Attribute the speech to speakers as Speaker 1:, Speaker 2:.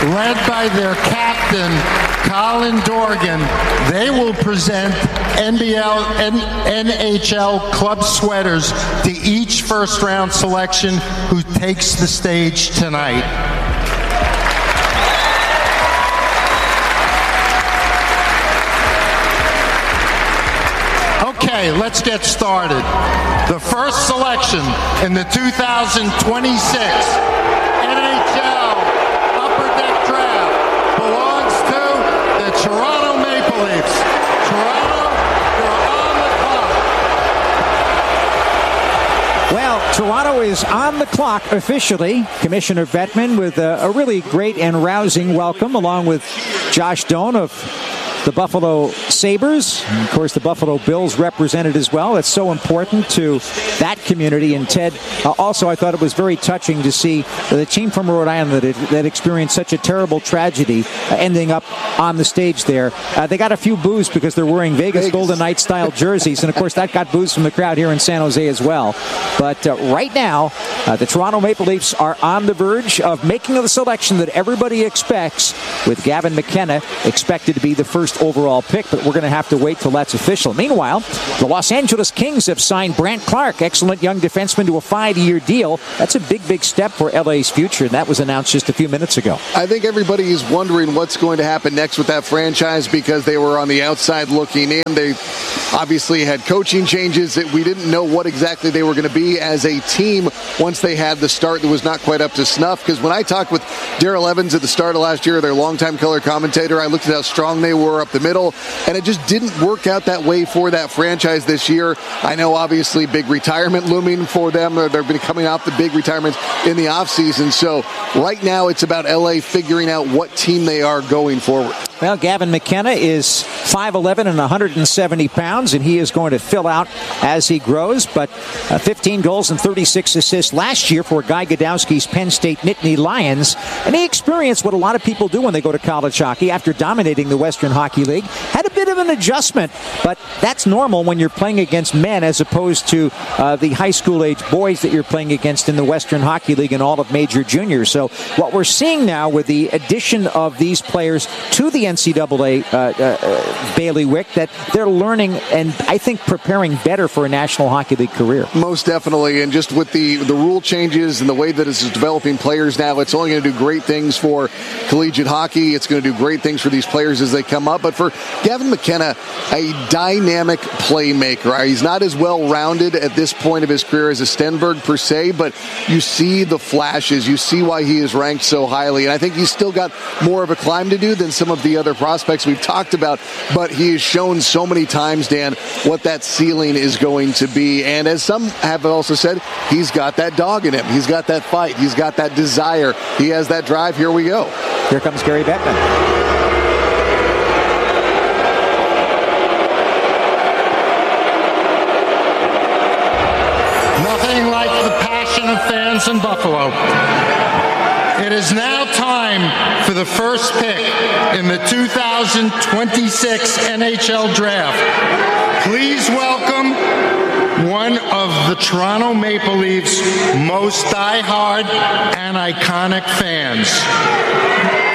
Speaker 1: led by their captain, Colin Dorgan. They will present NHL club sweaters to each first-round selection who takes the stage tonight. Okay, let's get started. The first selection in the 2026 NHL Upper Deck Draft belongs to the Toronto Maple Leafs. Toronto, you're on the clock.
Speaker 2: Well, Toronto is on the clock officially. Commissioner Bettman with a really great and rousing welcome, along with Josh Doan of the Buffalo Sabres, and of course the Buffalo Bills represented as well. It's so important to that community. And Ted, also I thought it was very touching to see the team from Rhode Island that experienced such a terrible tragedy ending up on the stage there. They got a few boos because they're wearing Vegas Golden Knights style jerseys, and of course that got boos from the crowd here in San Jose as well. But right now, the Toronto Maple Leafs are on the verge of making the selection that everybody expects, with Gavin McKenna expected to be the first overall pick, but we're going to have to wait till that's official. Meanwhile, the Los Angeles Kings have signed Brandt Clarke, excellent young defenseman, to a 5-year deal. That's a big step for LA's future, and that was announced just a few minutes ago.
Speaker 3: I think everybody is wondering what's going to happen next with that franchise because they were on the outside looking in. They obviously had coaching changes that we didn't know what exactly they were going to be as a team once they had the start that was not quite up to snuff. Because when I talked with Darrell Evans at the start of last year, their longtime color commentator, I looked at how strong they were up the middle, and it just didn't work out that way for that franchise this year. I know obviously big retirement looming for them. They've been coming off the big retirements in the offseason. So right now it's about LA figuring out what team they are going forward.
Speaker 2: Well, Gavin McKenna is 5'11" and 170 pounds, and he is going to fill out as he grows. But 15 goals and 36 assists last year for Guy Godowski's Penn State Nittany Lions. And he experienced what a lot of people do when they go to college hockey after dominating the Western Hockey League. Had a bit of an adjustment, but that's normal when you're playing against men as opposed to the high school age boys that you're playing against in the Western Hockey League and all of Major Junior. So what we're seeing now with the addition of these players to the NCAA bailiwick, that they're learning and I think preparing better for a National Hockey League career.
Speaker 3: Most definitely, and just with the rule changes and the way that it's developing players now, it's only going to do great things for collegiate hockey. It's going to do great things for these players as they come up. But for Gavin McKenna, a dynamic playmaker. He's not as well-rounded at this point of his career as a Stenberg per se, but you see the flashes. You see why he is ranked so highly. And I think he's still got more of a climb to do than some of the other prospects we've talked about, but he has shown so many times, Dan, what that ceiling is going to be. And as some have also said, he's got that dog in him. He's got that fight. He's got that desire. He has that drive. Here we go.
Speaker 2: Here comes Gary Bettman.
Speaker 1: Nothing like the passion of fans in Buffalo. It is now time for the first pick in the 2026 NHL Draft. Please welcome one of the Toronto Maple Leafs' most diehard and iconic fans.